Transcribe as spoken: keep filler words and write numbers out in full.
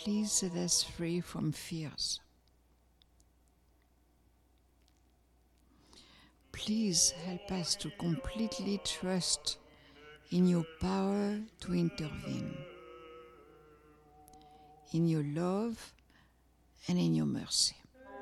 please set us free from fears. Please help us to completely trust in your power to intervene, in your love and in your mercy.